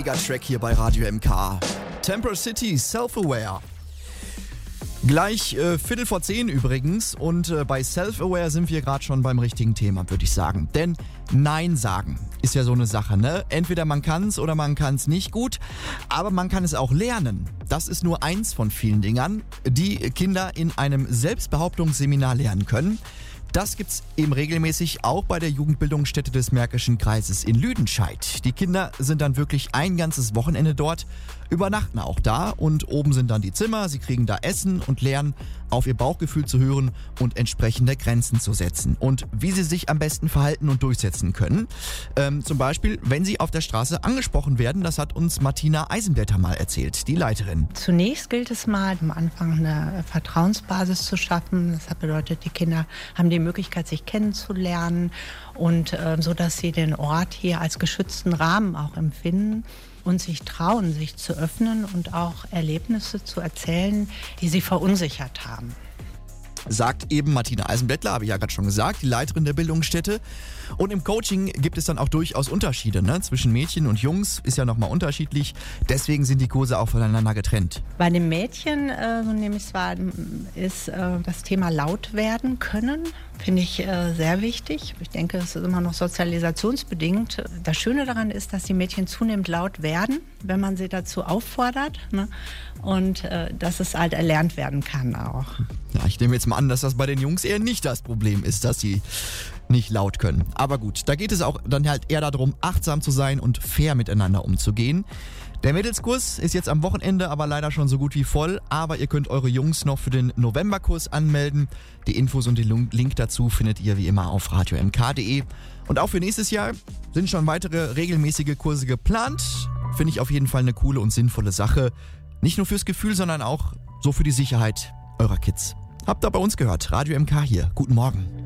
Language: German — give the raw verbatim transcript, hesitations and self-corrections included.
Mega-Track hier bei Radio M K. Temper City, Self-Aware. Gleich äh, Viertel vor zehn übrigens und äh, bei Self-Aware sind wir gerade schon beim richtigen Thema, würde ich sagen. Denn Nein sagen ist ja so eine Sache, ne? Entweder man kann es oder man kann es nicht gut, aber man kann es auch lernen. Das ist nur eins von vielen Dingern, die Kinder in einem Selbstbehauptungsseminar lernen können. Das gibt's eben regelmäßig auch bei der Jugendbildungsstätte des Märkischen Kreises in Lüdenscheid. Die Kinder sind dann wirklich ein ganzes Wochenende dort, übernachten auch da und oben sind dann die Zimmer, sie kriegen da Essen und lernen auf ihr Bauchgefühl zu hören und entsprechende Grenzen zu setzen und wie sie sich am besten verhalten und durchsetzen können. Ähm, zum Beispiel, wenn sie auf der Straße angesprochen werden, das hat uns Martina Eisenblätter mal erzählt, die Leiterin. Zunächst gilt es mal, am Anfang eine Vertrauensbasis zu schaffen. Das bedeutet, die Kinder haben die Möglichkeit, sich kennenzulernen und äh, so, dass sie den Ort hier als geschützten Rahmen auch empfinden und sich trauen, sich zu öffnen und auch Erlebnisse zu erzählen, die sie verunsichert haben. Sagt eben Martina Eisenblättler, habe ich ja gerade schon gesagt, die Leiterin der Bildungsstätte. Und im Coaching gibt es dann auch durchaus Unterschiede, ne? Zwischen Mädchen und Jungs ist ja nochmal unterschiedlich. Deswegen sind die Kurse auch voneinander getrennt. Bei den Mädchen, äh, so nehme ich es wahr, ist äh, das Thema laut werden können. Finde ich äh, sehr wichtig. Ich denke, es ist immer noch sozialisationsbedingt. Das Schöne daran ist, dass die Mädchen zunehmend laut werden, wenn man sie dazu auffordert, ne? Und äh, dass es halt erlernt werden kann auch. Ja, ich nehme jetzt mal an, dass das bei den Jungs eher nicht das Problem ist, dass sie nicht laut können. Aber gut, da geht es auch dann halt eher darum, achtsam zu sein und fair miteinander umzugehen. Der Mädelskurs ist jetzt am Wochenende aber leider schon so gut wie voll, aber ihr könnt eure Jungs noch für den Novemberkurs anmelden. Die Infos und den Link dazu findet ihr wie immer auf radio m k punkt d e. Und auch für nächstes Jahr sind schon weitere regelmäßige Kurse geplant. Finde ich auf jeden Fall eine coole und sinnvolle Sache. Nicht nur fürs Gefühl, sondern auch so für die Sicherheit eurer Kids. Habt ihr bei uns gehört, Radio M K hier. Guten Morgen.